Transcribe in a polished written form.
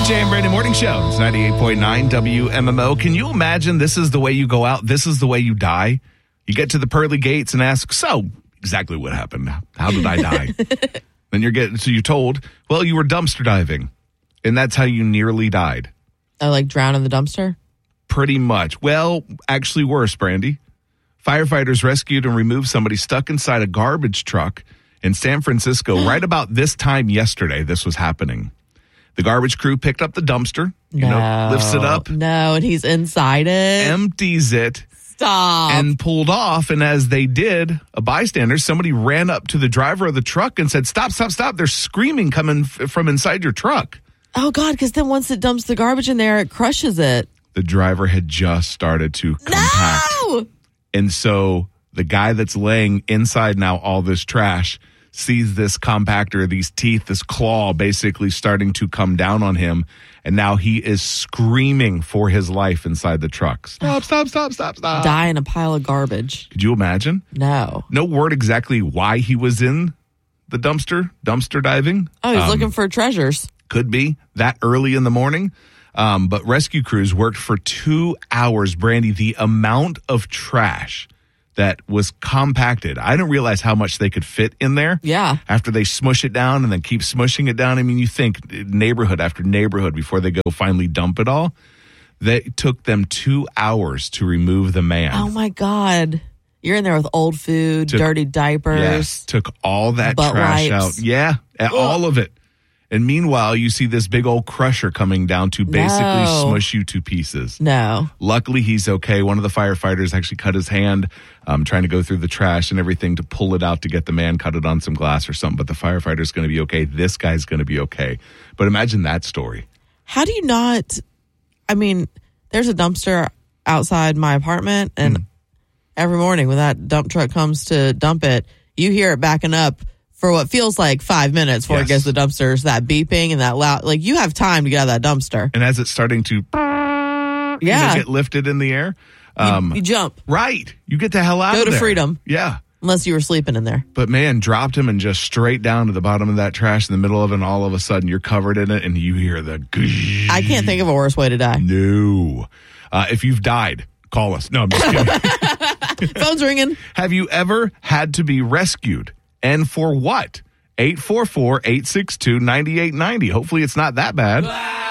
Jay and Brandon Morning Show. It's 98.9 WMMO. Can you imagine this is the way you go out? This is the way you die? You get to the pearly gates and ask, so exactly what happened? How did I die? Then you're told, well, you were dumpster diving. And that's how you nearly died. Oh, like drown in the dumpster? Pretty much. Well, actually worse, Brandy. Firefighters rescued and removed somebody stuck inside a garbage truck in San Francisco right about this time yesterday. This was happening. The garbage crew picked up the dumpster, lifts it up. No, and he's inside it. Empties it. Stop. And pulled off. And as they did, a bystander, somebody ran up to the driver of the truck and said, stop, stop, stop. There's screaming coming from inside your truck. Oh, God, because then once it dumps the garbage in there, it crushes it. The driver had just started to compact. No! And so the guy that's laying inside now all this trash sees this compactor, these teeth, this claw basically starting to come down on him. And now he is screaming for his life inside the truck. Stop, stop, stop, stop, stop. Die in a pile of garbage. Could you imagine? No. No word exactly why he was in the dumpster diving. Oh, he's looking for treasures. Could be that early in the morning. But rescue crews worked for 2 hours, Brandy. The amount of trash that was compacted. I didn't realize how much they could fit in there. Yeah. After they smush it down and then keep smushing it down. I mean, you think neighborhood after neighborhood before they go finally dump it all. They took them 2 hours to remove the man. Oh, my God. You're in there with old food, dirty diapers. Yes, took all that butt trash wipes. out. Yeah, all of it. And meanwhile, you see this big old crusher coming down to basically smush you to pieces. No. Luckily, he's okay. One of the firefighters actually cut his hand trying to go through the trash and everything to pull it out to get the man, cut it on some glass or something. But the firefighter's going to be okay. This guy's going to be okay. But imagine that story. How do you not? I mean, there's a dumpster outside my apartment, and every morning when that dump truck comes to dump it, you hear it backing up for what feels like 5 minutes before it gets to the dumpsters, that beeping and that loud, like you have time to get out of that dumpster. And as it's starting to get lifted in the air, you jump. Right. You get the hell out of there. Go to freedom. Yeah. Unless you were sleeping in there. But man, dropped him and just straight down to the bottom of that trash in the middle of it, and all of a sudden you're covered in it and you hear the I can't think of a worse way to die. No. If you've died, call us. No, I'm just kidding. Phone's ringing. Have you ever had to be rescued? And for what? 844-862-9890. Hopefully it's not that bad.